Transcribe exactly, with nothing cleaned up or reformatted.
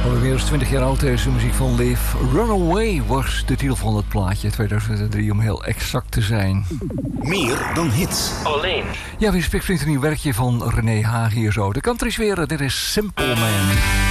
Meer dan twintig jaar oud, deze muziek van Liv. Runaway was de titel van het plaatje, tweeduizend drie om heel exact te zijn. Meer dan hits. Alleen. Ja, wie spreekt een nieuw werkje van René Haag hier zo. De country sfeer, dit is Simple Man.